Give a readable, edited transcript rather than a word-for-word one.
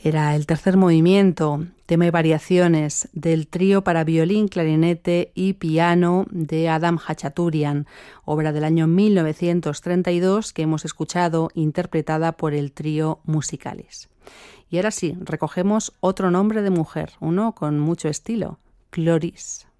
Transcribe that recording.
Era el tercer movimiento, tema y variaciones del trío para violín, clarinete y piano de Adam Hachaturian, obra del año 1932 que hemos escuchado interpretada por el trío Musicalis. Y ahora sí, recogemos otro nombre de mujer, uno con mucho estilo, Cloris.